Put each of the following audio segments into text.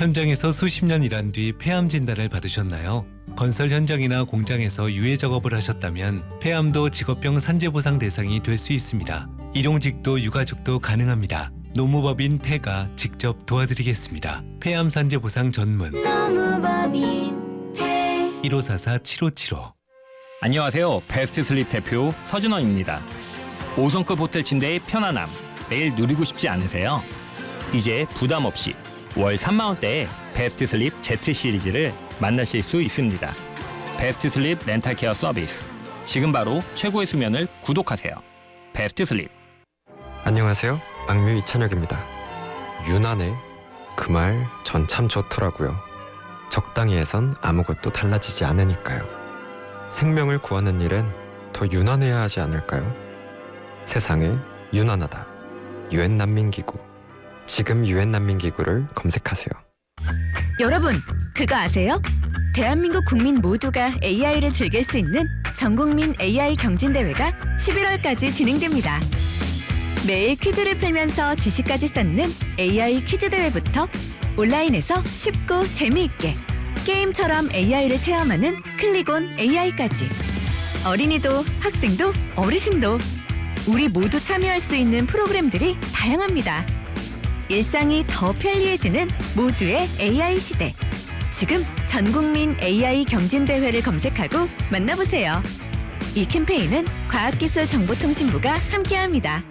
현장에서 수십 년 일한 뒤 폐암 진단을 받으셨나요? 건설 현장이나 공장에서 유해 작업을 하셨다면 폐암도 직업병 산재보상 대상이 될 수 있습니다. 일용직도 유가족도 가능합니다. 노무법인 폐가 직접 도와드리겠습니다. 폐암 산재보상 전문 노무법인 폐 1544-7575. 안녕하세요. 베스트 슬립 대표 서준원입니다. 5성급 호텔 침대의 편안함 매일 누리고 싶지 않으세요? 이제 부담 없이 월 3만 원대의 베스트 슬립 Z 시리즈를 만나실 수 있습니다. 베스트 슬립 렌탈 케어 서비스. 지금 바로 최고의 수면을 구독하세요. 베스트 슬립. 안녕하세요. 악뮤 이찬혁입니다. 유난해 그 말 전 참 좋더라고요. 적당히 해선 아무것도 달라지지 않으니까요. 생명을 구하는 일엔 더 유난해야 하지 않을까요? 세상에 유난하다. 유엔 난민기구. 지금 유엔 난민기구를 검색하세요. 여러분, 그거 아세요? 대한민국 국민 모두가 AI를 즐길 수 있는 전국민 AI 경진대회가 11월까지 진행됩니다. 매일 퀴즈를 풀면서 지식까지 쌓는 AI 퀴즈 대회부터 온라인에서 쉽고 재미있게 게임처럼 AI를 체험하는 클릭온 AI까지 어린이도 학생도 어르신도 우리 모두 참여할 수 있는 프로그램들이 다양합니다. 일상이 더 편리해지는 모두의 AI 시대. 지금 전국민 AI 경진대회를 검색하고 만나보세요. 이 캠페인은 과학기술정보통신부가 함께합니다.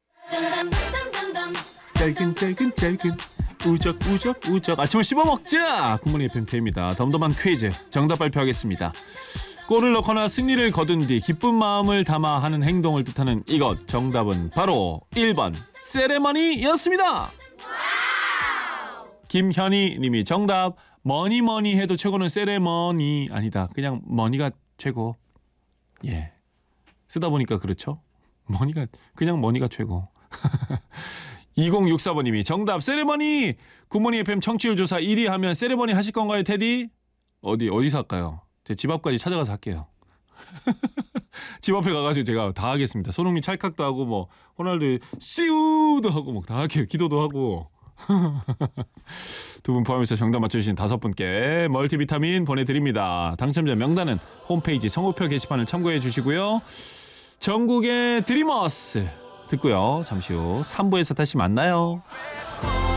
짧은 우적 아침을 씹어먹자. 굿모닝 FM입니다. 덤덤한 퀴즈 정답 발표하겠습니다. 골을 넣거나 승리를 거둔 뒤 기쁜 마음을 담아 하는 행동을 뜻하는 이것, 정답은 바로 1번 세레머니였습니다. 김현희 님이 정답. 뭐니 해도 최고는 세레머니. 아니다, 그냥 머니가 최고. 예, 쓰다 보니까 그렇죠. 그냥 머니가 최고. 2064번님이 정답 세레머니. 굿모닝 FM 청취율 조사 1위 하면 세레머니 하실 건가요, 테디? 어디서 할까요? 제 집 앞까지 찾아가서 할게요. 집 앞에 가가지고 제가 다 하겠습니다. 손흥민 찰칵도 하고 뭐 호날두 씨우도 하고 뭐 다 할게요. 기도도 하고. 두 분 포함해서 정답 맞춰주신 5분께 멀티비타민 보내드립니다. 당첨자 명단은 홈페이지 선고표 게시판을 참고해 주시고요. 전국의 드리머스 듣고요. 잠시 후 3부에서 다시 만나요.